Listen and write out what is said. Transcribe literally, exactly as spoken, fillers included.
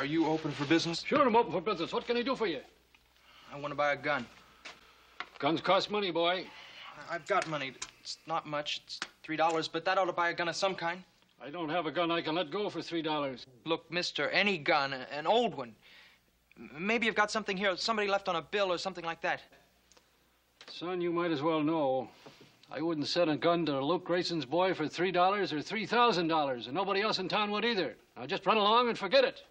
Are you open for business? Sure, I'm open for business. What can I do for you? I want to buy a gun. Guns cost money, boy. I've got money. It's not much. It's three dollars, but that ought to buy a gun of some kind. I don't have a gun I can let go for three dollars. Look, mister, any gun, an old one. Maybe you've got something here somebody left on a bill or something like that. Son, you might as well know. I wouldn't sell a gun to Luke Grayson's boy for three dollars or three thousand dollars, and nobody else in town would either. Now just run along and forget it.